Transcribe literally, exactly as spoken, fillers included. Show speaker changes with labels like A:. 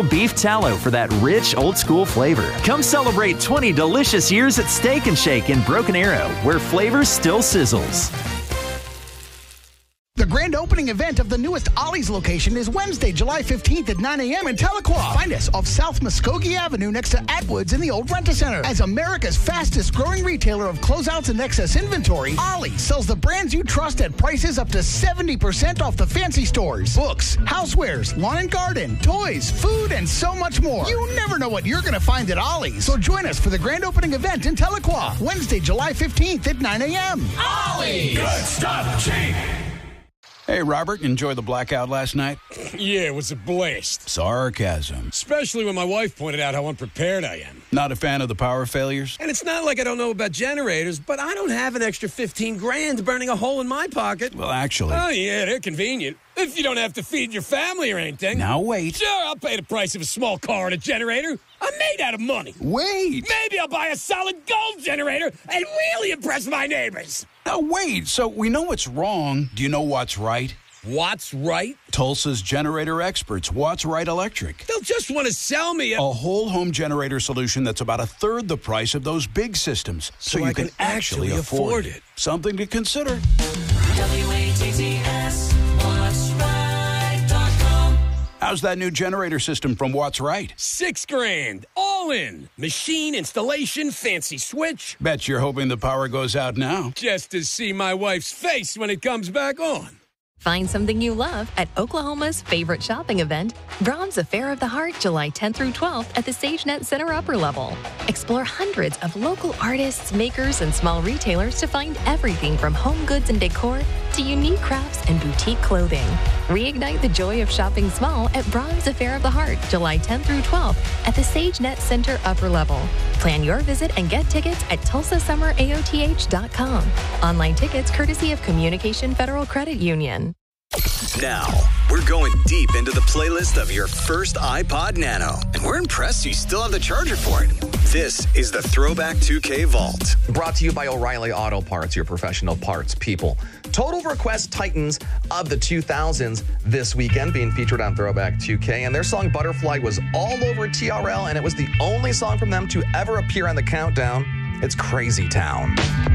A: Grill Beef Tallow for that rich, old-school flavor. Come celebrate twenty delicious years at Steak and Shake in Broken Arrow, where flavor still sizzles.
B: The grand opening event of the newest Ollie's location is Wednesday, July fifteenth at nine a.m. in Tahlequah. Find us off South Muskogee Avenue next to Atwoods in the old Rent-A-Center. As America's fastest growing retailer of closeouts and excess inventory, Ollie's sells the brands you trust at prices up to seventy percent off the fancy stores. Books, housewares, lawn and garden, toys, food, and so much more. You never know what you're going to find at Ollie's. So join us for the grand opening event in Tahlequah, Wednesday, July fifteenth at nine a.m.
C: Ollie's! Good stuff, cheap!
D: Hey, Robert, enjoy the blackout last night?
E: Yeah, it was a blast.
D: Sarcasm.
E: Especially when my wife pointed out how unprepared I am.
D: Not a fan of the power failures?
E: And it's not like I don't know about generators, but I don't have an extra fifteen grand burning a hole in my pocket.
D: Well, actually...
E: Oh, yeah, they're convenient. If you don't have to feed your family or anything.
D: Now, wait.
E: Sure, I'll pay the price of a small car and a generator. I'm made out of money.
D: Wait.
E: Maybe I'll buy a solid gold generator and really impress my neighbors.
D: Now, wait. So we know what's wrong. Do you know what's right?
E: What's right?
D: Tulsa's generator experts, What's Right Electric.
E: They'll just want to sell me a...
D: A whole home generator solution that's about a third the price of those big systems. So,
E: So
D: you
E: I
D: can,
E: can
D: actually,
E: actually
D: afford,
E: afford
D: it.
E: it.
D: Something to consider.
C: W A T T S, what's right dot com.
D: How's that new generator system from What's Right?
E: Six grand, all in. Machine, installation, fancy switch.
D: Bet you're hoping the power goes out now.
E: Just to see my wife's face when it comes back on.
F: Find something you love at Oklahoma's favorite shopping event, Brahms Affair of the Heart, July tenth through twelfth at the SageNet Center upper level. Explore hundreds of local artists, makers, and small retailers to find everything from home goods and decor to unique crafts and boutique clothing. Reignite the joy of shopping small at Brahms Affair of the Heart, July tenth through twelfth at the SageNet Center upper level. Plan your visit and get tickets at tulsa summer A O T H dot com. Online tickets courtesy of Communication Federal Credit Union.
G: Now, we're going deep into the playlist of your first iPod Nano, and we're impressed you still have the charger for it. This is the Throwback two K Vault.
H: Brought to you by O'Reilly Auto Parts, your professional parts people. Total Request Titans of the two thousands this weekend being featured on Throwback two K, and their song Butterfly was all over T R L, and it was the only song from them to ever appear on the countdown. It's Crazy Town.